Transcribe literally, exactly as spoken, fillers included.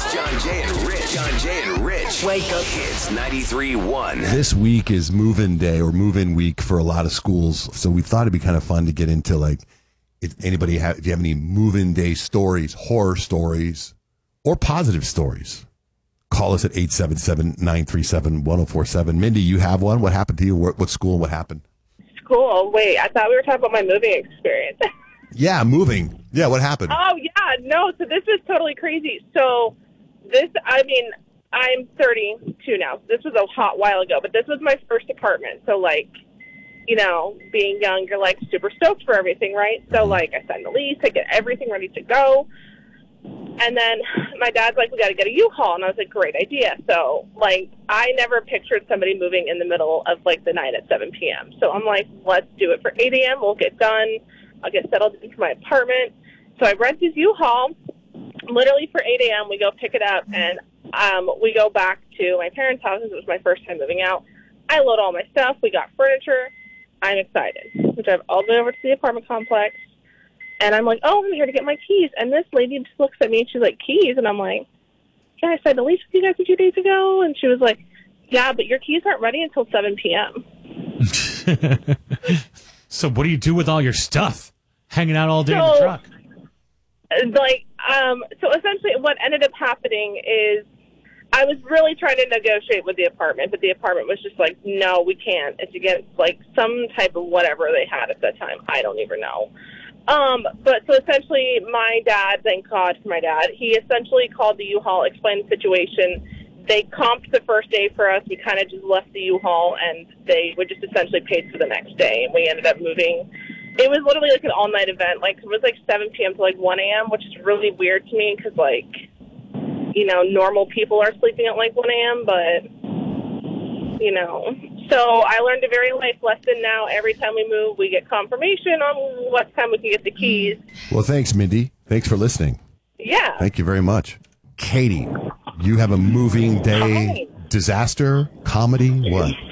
John Jay and Rich. John Jay and Rich. Wake up. Hits ninety-three point one. This week is move-in day or move-in week for a lot of schools. So we thought it'd be kind of fun to get into, like, if anybody have, if you have any move-in day stories, horror stories, or positive stories. Call us at eight seven seven, nine three seven, one oh four seven. Mindy, you have one? What happened to you? What, what school? What happened? School? Wait, I thought we were talking about my moving experience. Yeah, moving. Yeah, what happened? Oh, yeah, no, so this was totally crazy. So this, I mean, I'm thirty-two now. This was a hot while ago, but this was my first apartment. So, like, you know, being young, you're, like, super stoked for everything, right? So, like, I signed the lease, I get everything ready to go. And then my dad's like, we got to get a U-Haul. And I was like, great idea. So, like, I never pictured somebody moving in the middle of, like, the night at seven p.m. So I'm like, let's do it for eight a.m. We'll get done. I'll get settled into my apartment. So I rent his U-Haul. Literally for eight a.m. we go pick it up, and um, we go back to my parents' house. It was my first time moving out. I load all my stuff. We got furniture. I'm excited. We drive all the way over to the apartment complex. And I'm like, oh, I'm here to get my keys. And this lady just looks at me, and she's like, keys? And I'm like, yeah, I signed the lease with you guys a few days ago. And she was like, yeah, but your keys aren't ready until seven p.m. So what do you do with all your stuff? Hanging out all day so, in the truck? Like, um, so essentially what ended up happening is I was really trying to negotiate with the apartment, but the apartment was just like, no, we can't. It's against, like, some type of whatever they had at that time. I don't even know. Um, but so essentially my dad, thank God for my dad, he essentially called the U-Haul, explained the situation. They comped the first day for us. We kind of just left the U-Haul, and they were just essentially paid for the next day. And we ended up moving. It was literally like an all-night event. Like, it was like seven p.m. to like one a.m., which is really weird to me because, like, you know, normal people are sleeping at like one a.m., but, you know. So I learned a very life lesson now. Every time we move, we get confirmation on what time we can get the keys. Well, thanks, Mindy. Thanks for listening. Yeah. Thank you very much. Katie, you have a moving day Hi. disaster, comedy, what?